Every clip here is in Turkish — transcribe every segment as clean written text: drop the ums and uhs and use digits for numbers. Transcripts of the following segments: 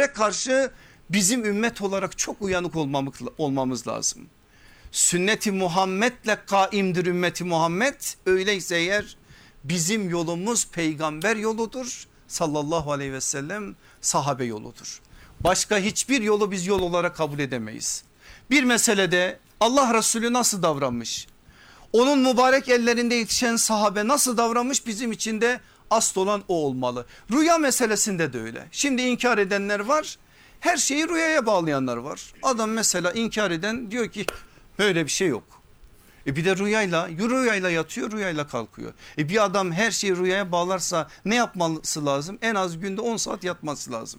küfre karşı bizim ümmet olarak çok uyanık olmamız lazım. Sünnet-i Muhammed'le kaimdir ümmeti Muhammed. Öyleyse eğer bizim yolumuz peygamber yoludur sallallahu aleyhi ve sellem, sahabe yoludur. Başka hiçbir yolu biz yol olarak kabul edemeyiz. Bir meselede Allah Resulü nasıl davranmış? Onun mübarek ellerinde yetişen sahabe nasıl davranmış, bizim için de asıl olan o olmalı. Rüya meselesinde de öyle. Şimdi inkar edenler var, her şeyi rüyaya bağlayanlar var. Adam mesela inkar eden diyor ki böyle bir şey yok. Bir de rüyayla yatıyor, rüyayla kalkıyor. Bir adam her şeyi rüyaya bağlarsa ne yapması lazım? En az günde 10 saat yatması lazım.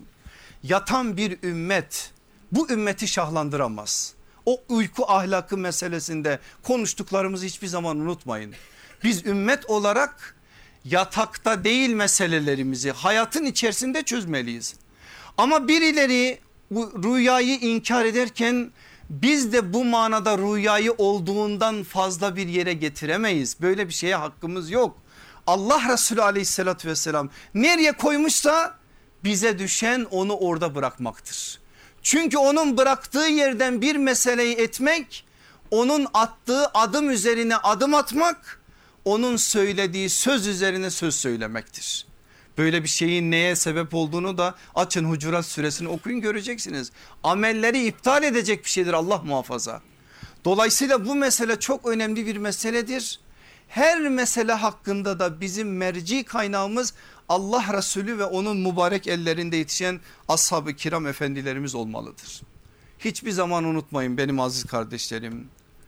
Yatan bir ümmet bu ümmeti şahlandıramaz. O uyku ahlakı meselesinde konuştuklarımızı hiçbir zaman unutmayın. Biz ümmet olarak yatakta değil meselelerimizi hayatın içerisinde çözmeliyiz. Ama birileri bu rüyayı inkar ederken biz de bu manada rüyayı olduğundan fazla bir yere getiremeyiz. Böyle bir şeye hakkımız yok. Allah Resulü aleyhissalatü vesselam nereye koymuşsa bize düşen onu orada bırakmaktır. Çünkü onun bıraktığı yerden bir meseleyi etmek, onun attığı adım üzerine adım atmak, onun söylediği söz üzerine söz söylemektir. Böyle bir şeyin neye sebep olduğunu da açın Hucurat suresini okuyun, göreceksiniz. Amelleri iptal edecek bir şeydir, Allah muhafaza. Dolayısıyla bu mesele çok önemli bir meseledir. Her mesele hakkında da bizim merci kaynağımız Allah Resulü ve onun mübarek ellerinde yetişen ashab-ı kiram efendilerimiz olmalıdır. Hiçbir zaman unutmayın benim aziz kardeşlerim,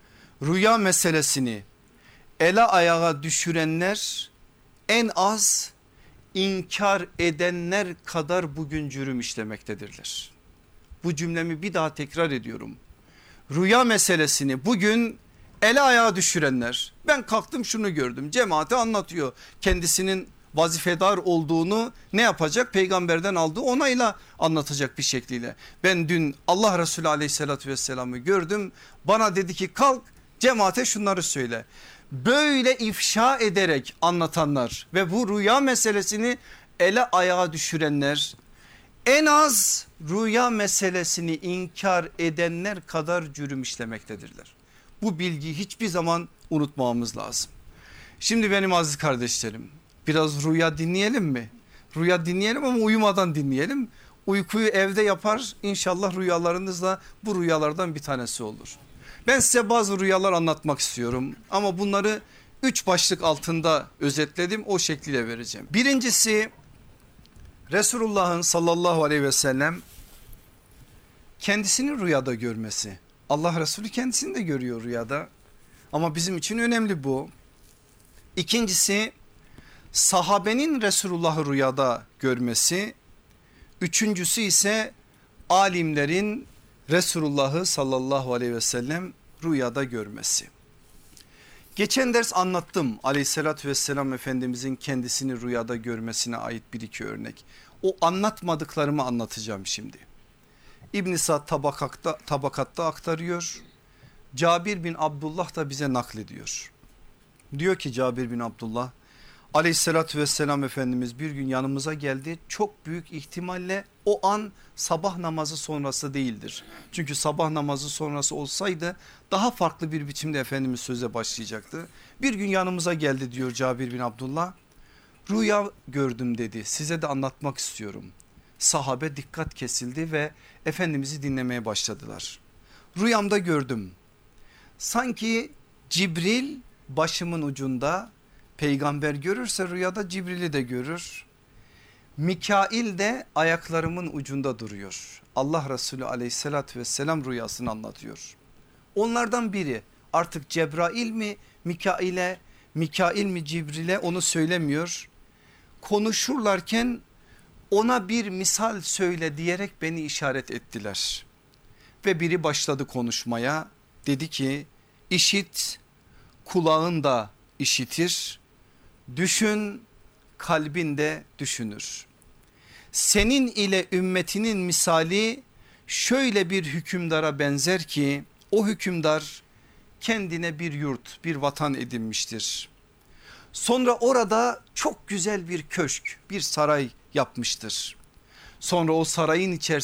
rüya meselesini ele ayağa düşürenler en az inkar edenler kadar bugün cürüm işlemektedirler. Bu cümlemi bir daha tekrar ediyorum. Rüya meselesini bugün ele ayağa düşürenler, ben kalktım şunu gördüm, cemaate anlatıyor, kendisinin vazifedar olduğunu ne yapacak? Peygamberden aldığı onayla anlatacak bir şekliyle. Ben dün Allah Resulü aleyhissalatü vesselam'ı gördüm, bana dedi ki kalk cemaate şunları söyle. Böyle ifşa ederek anlatanlar ve bu rüya meselesini ele ayağa düşürenler en az rüya meselesini inkar edenler kadar cürüm işlemektedirler. Bu bilgiyi hiçbir zaman unutmamamız lazım. Şimdi benim aziz kardeşlerim, biraz rüya dinleyelim mi? Rüya dinleyelim ama uyumadan dinleyelim. Uykuyu evde yapar, inşallah rüyalarınız da bu rüyalardan bir tanesi olur. Ben size bazı rüyalar anlatmak istiyorum ama bunları 3 başlık altında özetledim, o şekliyle vereceğim. Birincisi, Resulullah'ın sallallahu aleyhi ve sellem kendisini rüyada görmesi. Allah Resulü kendisini de görüyor rüyada ama bizim için önemli bu. İkincisi, sahabenin Resulullah'ı rüyada görmesi. Üçüncüsü ise alimlerin Resulullah'ı sallallahu aleyhi ve sellem rüyada görmesi. Geçen ders anlattım aleyhissalatü vesselam Efendimizin kendisini rüyada görmesine ait bir iki örnek. O anlatmadıklarımı anlatacağım şimdi. İbn-i Sa'd tabakatta aktarıyor. Cabir bin Abdullah da bize naklediyor. Diyor ki Cabir bin Abdullah, aleyhissalatü vesselam Efendimiz bir gün yanımıza geldi. Çok büyük ihtimalle o an sabah namazı sonrası değildir. Çünkü sabah namazı sonrası olsaydı daha farklı bir biçimde Efendimiz söze başlayacaktı. Bir gün yanımıza geldi diyor Cabir bin Abdullah. Rüya gördüm dedi, size de anlatmak istiyorum. Sahabe dikkat kesildi ve Efendimiz'i dinlemeye başladılar. Rüyamda gördüm. Sanki Cibril başımın ucunda, peygamber görürse rüyada Cibril'i de görür. Mikail de ayaklarımın ucunda duruyor. Allah Resulü aleyhissalatü vesselam rüyasını anlatıyor. Onlardan biri artık Cebrail mi Mikail mi Cibril'e onu söylemiyor. Konuşurlarken ona bir misal söyle diyerek beni işaret ettiler. Ve biri başladı konuşmaya, dedi ki işit, kulağın da işitir, düşün, kalbin de düşünür. Senin ile ümmetinin misali şöyle bir hükümdara benzer ki o hükümdar kendine bir yurt, bir vatan edinmiştir. Sonra orada çok güzel bir köşk, bir saray yapmıştır. Sonra o sarayın içerisinde